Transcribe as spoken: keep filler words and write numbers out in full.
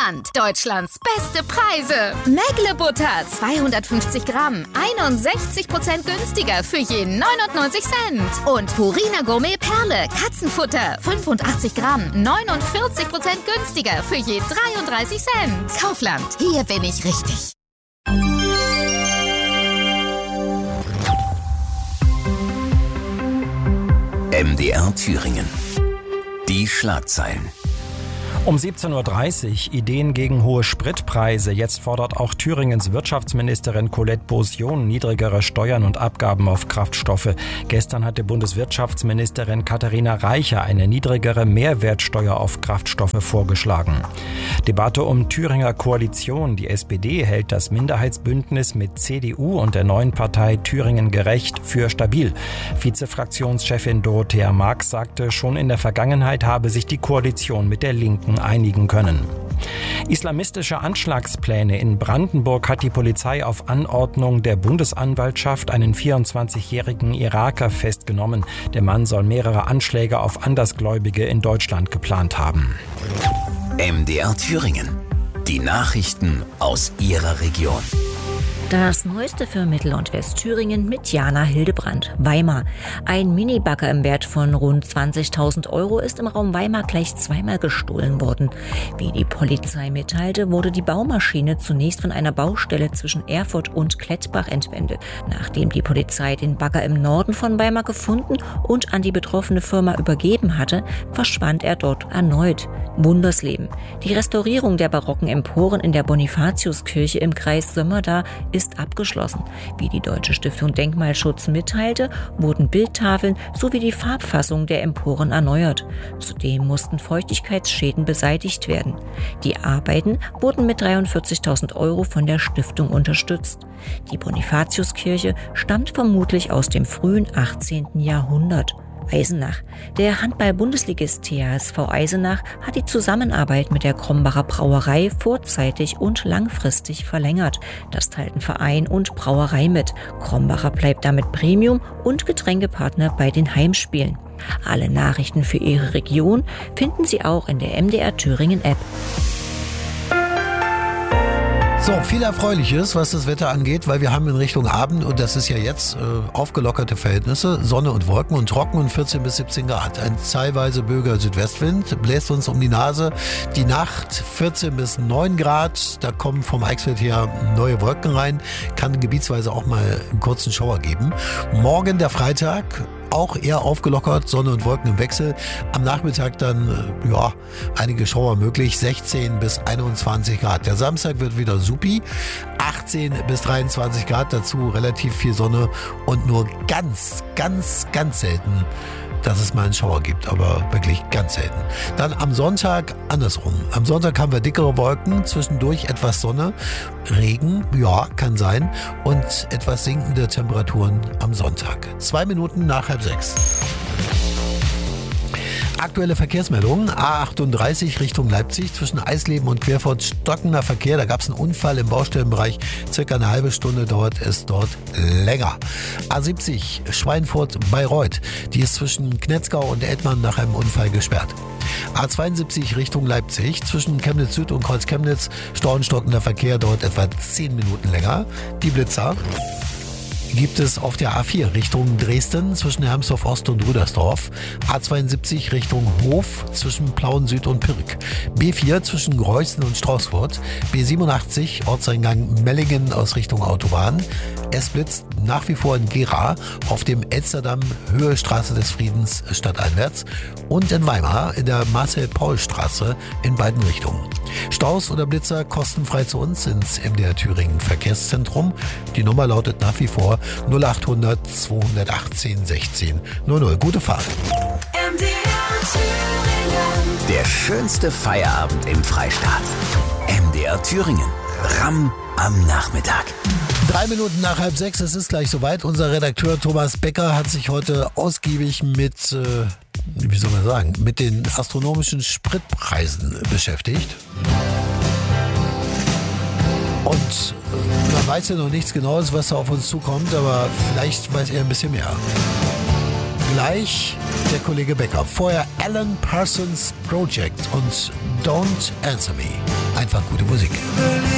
Kaufland. Deutschlands beste Preise. Mägle Butter zweihundertfünfzig Gramm. einundsechzig Prozent günstiger für je neunundneunzig Cent. Und Purina Gourmet Perle Katzenfutter. fünfundachtzig Gramm. neunundvierzig Prozent günstiger für je dreiunddreißig Cent. Kaufland. Hier bin ich richtig. M D R Thüringen. Die Schlagzeilen. Um siebzehn Uhr dreißig, Ideen gegen hohe Spritpreise. Jetzt fordert auch Thüringens Wirtschaftsministerin Colette Beausion niedrigere Steuern und Abgaben auf Kraftstoffe. Gestern hatte Bundeswirtschaftsministerin Katharina Reiche eine niedrigere Mehrwertsteuer auf Kraftstoffe vorgeschlagen. Debatte um Thüringer Koalition. Die S P D hält das Minderheitsbündnis mit C D U und der neuen Partei Thüringen gerecht für stabil. Vizefraktionschefin Dorothea Marx sagte, schon in der Vergangenheit habe sich die Koalition mit der Linken einigen können. Islamistische Anschlagspläne. In Brandenburg hat die Polizei auf Anordnung der Bundesanwaltschaft einen vierundzwanzigjährigen Iraker festgenommen. Der Mann soll mehrere Anschläge auf Andersgläubige in Deutschland geplant haben. M D R Thüringen. Die Nachrichten aus Ihrer Region. Das Neueste für Mittel- und Westthüringen mit Jana Hildebrandt. Weimar. Ein Minibagger im Wert von rund zwanzigtausend Euro ist im Raum Weimar gleich zweimal gestohlen worden. Wie die Polizei mitteilte, wurde die Baumaschine zunächst von einer Baustelle zwischen Erfurt und Klettbach entwendet. Nachdem die Polizei den Bagger im Norden von Weimar gefunden und an die betroffene Firma übergeben hatte, verschwand er dort erneut. Wundersleben. Die Restaurierung der barocken Emporen in der Bonifatiuskirche im Kreis Sömmerda ist abgeschlossen. Wie die Deutsche Stiftung Denkmalschutz mitteilte, wurden Bildtafeln sowie die Farbfassung der Emporen erneuert. Zudem mussten Feuchtigkeitsschäden beseitigt werden. Die Arbeiten wurden mit dreiundvierzigtausend Euro von der Stiftung unterstützt. Die Bonifatiuskirche stammt vermutlich aus dem frühen achtzehnten Jahrhundert. Eisenach. Der Handball-Bundesligist T H S V Eisenach hat die Zusammenarbeit mit der Krombacher Brauerei vorzeitig und langfristig verlängert. Das teilten Verein und Brauerei mit. Krombacher bleibt damit Premium- und Getränkepartner bei den Heimspielen. Alle Nachrichten für Ihre Region finden Sie auch in der M D R Thüringen App. So, viel Erfreuliches, was das Wetter angeht, weil wir haben in Richtung Abend, und das ist ja jetzt, äh, aufgelockerte Verhältnisse, Sonne und Wolken und trocken und vierzehn bis siebzehn Grad. Ein teilweise böiger Südwestwind bläst uns um die Nase. Die Nacht vierzehn bis neun Grad, da kommen vom Eichsfeld her neue Wolken rein, kann gebietsweise auch mal einen kurzen Schauer geben. Morgen der Freitag, auch eher aufgelockert, Sonne und Wolken im Wechsel. Am Nachmittag dann, ja, einige Schauer möglich, sechzehn bis einundzwanzig Grad. Der Samstag wird wieder supi, achtzehn bis dreiundzwanzig Grad, dazu relativ viel Sonne und nur ganz, ganz, ganz selten, dass es mal einen Schauer gibt, aber wirklich ganz selten. Dann am Sonntag andersrum. Am Sonntag haben wir dickere Wolken, zwischendurch etwas Sonne, Regen, ja, kann sein, und etwas sinkende Temperaturen am Sonntag. Zwei Minuten nach halb sechs. Aktuelle Verkehrsmeldungen. A achtunddreißig Richtung Leipzig zwischen Eisleben und Querfurt stockender Verkehr. Da gab es einen Unfall im Baustellenbereich. Circa eine halbe Stunde dauert es dort länger. A siebzig Schweinfurt-Bayreuth. Die ist zwischen Knetzgau und Edmann nach einem Unfall gesperrt. A zweiundsiebzig Richtung Leipzig zwischen Chemnitz Süd und Kreuz Chemnitz. Stau und stockender Verkehr dauert etwa zehn Minuten länger. Die Blitzer gibt es auf der A vier Richtung Dresden zwischen Hermsdorf Ost und Rüdersdorf, A zweiundsiebzig Richtung Hof zwischen Plauen Süd und Pirk, B vier zwischen Greußen und Straußfurt, B siebenundachtzig Ortseingang Mellingen aus Richtung Autobahn. Es blitzt nach wie vor in Gera auf dem Elsterdamm Höhe Straße des Friedens stadteinwärts und in Weimar in der Marcel-Paul-Straße in beiden Richtungen. Staus oder Blitzer kostenfrei zu uns ins M D R Thüringen Verkehrszentrum. Die Nummer lautet nach wie vor null achthundert zweihundertachtzehn sechzehn null null. Gute Fahrt. M D R Thüringen. Der schönste Feierabend im Freistaat. M D R Thüringen. Ramm am Nachmittag. Drei Minuten nach halb sechs, es ist gleich soweit. Unser Redakteur Thomas Becker hat sich heute ausgiebig mit, äh, wie soll man sagen, mit den astronomischen Spritpreisen beschäftigt. Und äh, man weiß ja noch nichts Genaues, was da auf uns zukommt, aber vielleicht weiß er ein bisschen mehr. Gleich der Kollege Becker. Vorher Alan Parsons Project und Don't Answer Me. einfach gute Musik.